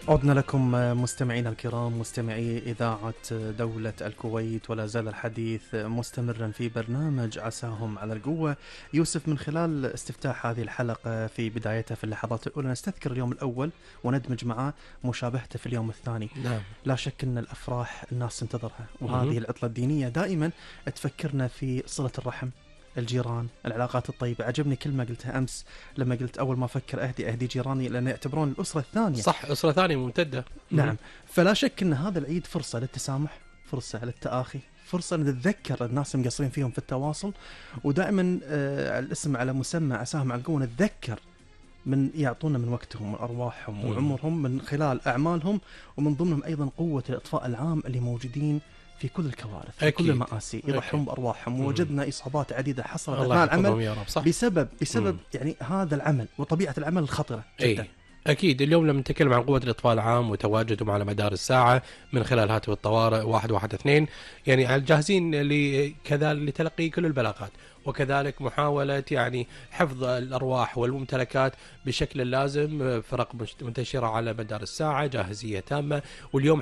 عدنا لكم مستمعينا الكرام، مستمعي إذاعة دولة الكويت، ولا زال الحديث مستمرا في برنامج عساهم على القوة. يوسف، من خلال استفتاح هذه الحلقة في بدايتها في اللحظات الأولى نستذكر اليوم الأول وندمج معه مشابهته في اليوم الثاني. نعم. لا شك أن الأفراح الناس تنتظرها، وهذه مهم. العطلة الدينية دائما تفكرنا في صلة الرحم، الجيران، العلاقات الطيبة. عجبني كلمة قلتها أمس لما قلت أول ما أفكر أهدي جيراني، لأن يعتبرون الأسرة الثانية. صح، أسرة ثانية ممتدة. نعم. فلا شك أن هذا العيد فرصة للتسامح، فرصة للتآخي، فرصة نتذكر الناس المقصرين فيهم في التواصل. ودائما الاسم على مسمى عساهم على القوة، نتذكر من يعطونا من وقتهم وأرواحهم وعمرهم من خلال أعمالهم، ومن ضمنهم أيضا قوة الإطفاء العام اللي موجودين في كل الكوارث، في كل المآسي، يضحون بأرواحهم. ووجدنا إصابات عديدة حصلت أثناء العمل يا رب. صح. بسبب يعني هذا العمل وطبيعة العمل الخطرة جدا. أكيد. اليوم لما نتكلم عن قوة الإطفاء العام وتواجدهم على مدار الساعة من خلال هاتف الطوارئ 112، يعني جاهزين كذلك لتلقي كل البلاغات، وكذلك محاولة يعني حفظ الأرواح والممتلكات بشكل لازم. فرق منتشرة على مدار الساعة، جاهزية تامة. واليوم